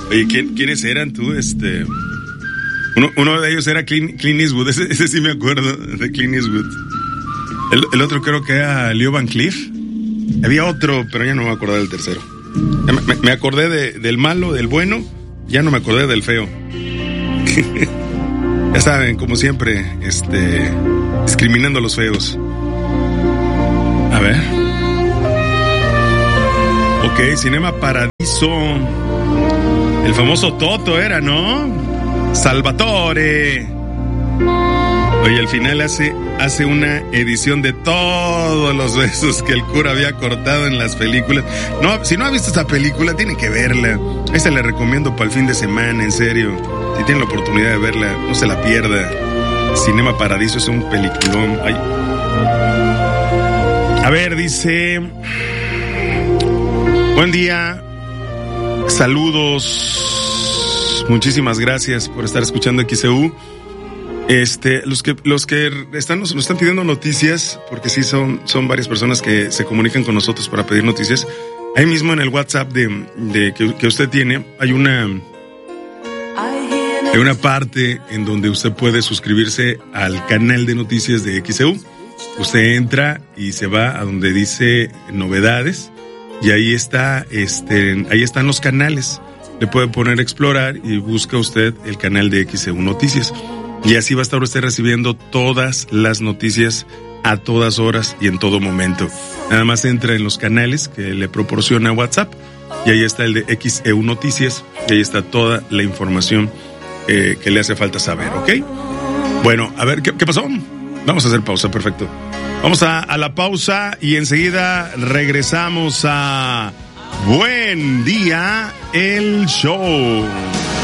Oye, ¿quiénes eran tú? Uno de ellos era Clint Eastwood, ese sí me acuerdo, de Clint Eastwood. El otro creo que era Leo Van Cleef. Había otro, pero ya no me acuerdo del tercero. Me acordé del malo, del bueno, ya no me acordé del feo. Ya saben, como siempre, discriminando a los feos. A ver. Ok, Cinema Paradiso. El famoso Toto era, ¿no? Salvatore. Oye, al final hace una edición de todos los besos que el cura había cortado en las películas. No, si no ha visto esta película, tiene que verla. Esta le recomiendo para el fin de semana, en serio. Si tiene la oportunidad de verla, no se la pierda. Cinema Paradiso es un peliculón. Ay. A ver, dice... Buen día. Saludos. Muchísimas gracias por estar escuchando XEU. Los que nos están pidiendo noticias, porque sí son varias personas que se comunican con nosotros para pedir noticias. Ahí mismo en el WhatsApp que usted tiene, hay una parte en donde usted puede suscribirse al canal de noticias de XEU. Usted entra y se va a donde dice novedades y ahí están los canales. Le puede poner explorar y busca usted el canal de XEU Noticias. Y así va a estar usted recibiendo todas las noticias a todas horas y en todo momento. Nada más entra en los canales que le proporciona WhatsApp y ahí está el de XEU Noticias y ahí está toda la información que le hace falta saber, ¿ok? Bueno, a ver, ¿qué pasó? Vamos a hacer pausa, perfecto. Vamos a la pausa y enseguida regresamos a Buen Día, el show.